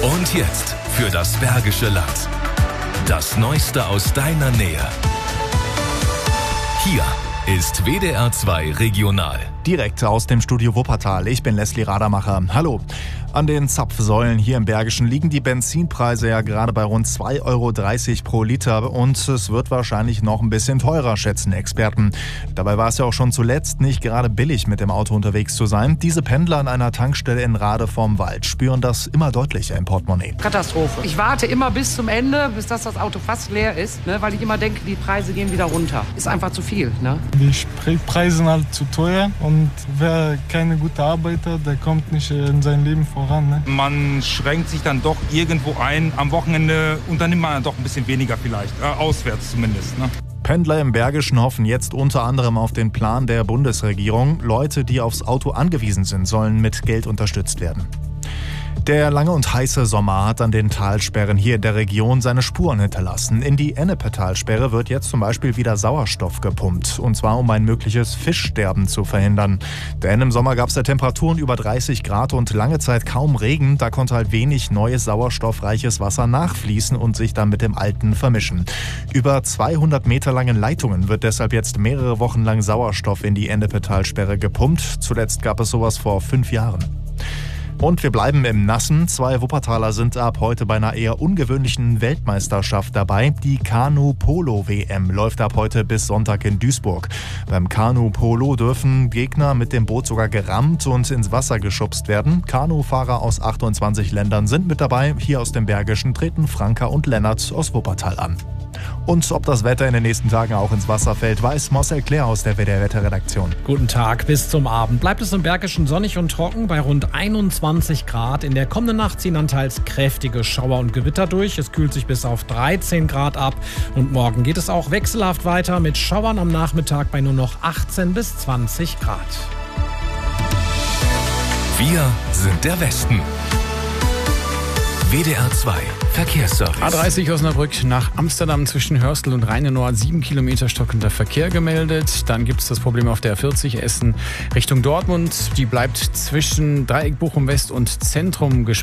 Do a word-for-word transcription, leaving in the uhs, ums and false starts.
Und jetzt für das Bergische Land. Das Neueste aus deiner Nähe. Hier ist W D R zwei Regional. Direkt aus dem Studio Wuppertal. Ich bin Leslie Radermacher. Hallo. An den Zapfsäulen hier im Bergischen liegen die Benzinpreise ja gerade bei rund zwei Euro dreißig pro Liter und es wird wahrscheinlich noch ein bisschen teurer, schätzen Experten. Dabei war es ja auch schon zuletzt nicht gerade billig, mit dem Auto unterwegs zu sein. Diese Pendler an einer Tankstelle in Rade vorm Wald spüren das immer deutlicher im Portemonnaie. Katastrophe. Ich warte immer bis zum Ende, bis das, das Auto fast leer ist, ne, weil ich immer denke, die Preise gehen wieder runter. Ist einfach zu viel. Ne? Die Spritpreise sind halt zu teuer und wer keine gute Arbeiter, der kommt nicht in sein Leben voran. Ne? Man schränkt sich dann doch irgendwo ein am Wochenende und dann nimmt man doch ein bisschen weniger vielleicht, äh, auswärts zumindest. Ne? Pendler im Bergischen hoffen jetzt unter anderem auf den Plan der Bundesregierung. Leute, die aufs Auto angewiesen sind, sollen mit Geld unterstützt werden. Der lange und heiße Sommer hat an den Talsperren hier in der Region seine Spuren hinterlassen. In die Ennepe-Talsperre wird jetzt zum Beispiel wieder Sauerstoff gepumpt. Und zwar, um ein mögliches Fischsterben zu verhindern. Denn im Sommer gab es ja Temperaturen über dreißig Grad und lange Zeit kaum Regen. Da konnte halt wenig neues sauerstoffreiches Wasser nachfließen und sich dann mit dem alten vermischen. Über zweihundert Meter langen Leitungen wird deshalb jetzt mehrere Wochen lang Sauerstoff in die Ennepe-Talsperre gepumpt. Zuletzt gab es sowas vor fünf Jahren. Und wir bleiben im Nassen. Zwei Wuppertaler sind ab heute bei einer eher ungewöhnlichen Weltmeisterschaft dabei. Die Kanu-Polo-W M läuft ab heute bis Sonntag in Duisburg. Beim Kanu-Polo dürfen Gegner mit dem Boot sogar gerammt und ins Wasser geschubst werden. Kanufahrer aus achtundzwanzig Ländern sind mit dabei. Hier aus dem Bergischen treten Franka und Lennart aus Wuppertal an. Und ob das Wetter in den nächsten Tagen auch ins Wasser fällt, weiß Marcel Claire aus der W D R-Wetterredaktion. Guten Tag, bis zum Abend bleibt es im Bergischen sonnig und trocken bei rund einundzwanzig Grad. In der kommenden Nacht ziehen dann teils kräftige Schauer und Gewitter durch. Es kühlt sich bis auf dreizehn Grad ab. Und morgen geht es auch wechselhaft weiter mit Schauern am Nachmittag bei nur noch achtzehn bis zwanzig Grad. Wir sind der Westen. W D R zwei Verkehrsservice. A dreißig Osnabrück nach Amsterdam zwischen Hörstel und Rheinenoord, sieben Kilometer stockender Verkehr gemeldet. Dann gibt es das Problem auf der A vierzig Essen Richtung Dortmund. Die bleibt zwischen Dreieck Bochum West und Zentrum gesperrt.